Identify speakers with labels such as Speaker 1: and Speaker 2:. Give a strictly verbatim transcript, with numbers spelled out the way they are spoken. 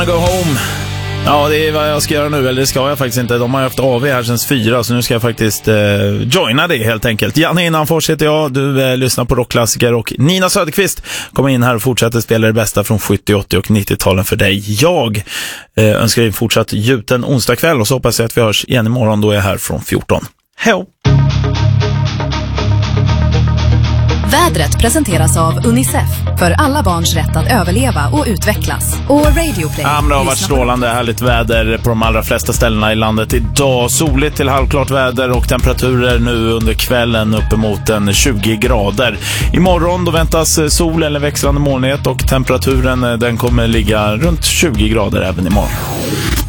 Speaker 1: Go home. Ja, det är vad jag ska göra nu, eller det ska jag faktiskt inte. De har haft A V här sedan fyra, så nu ska jag faktiskt eh, joina det helt enkelt. Janne Innanfors heter jag, du eh, lyssnar på rockklassiker och Nina Söderqvist kommer in här och fortsätter spela det bästa från sjuttio, åttio och nittio-talen för dig. Jag eh, önskar dig fortsatt gjuten onsdag kväll och så hoppas jag att vi hörs igen imorgon, då är jag här från fjorton. Hej!
Speaker 2: Vädret presenteras av Unicef för alla barns rätt att överleva och utvecklas. Och Radio Play.
Speaker 1: Ja, men det har varit strålande härligt väder på de allra flesta ställena i landet idag. Soligt till halvklart väder och temperaturer nu under kvällen uppemot en tjugo grader. Imorgon då väntas sol eller växlande molnighet och temperaturen den kommer ligga runt tjugo grader även imorgon.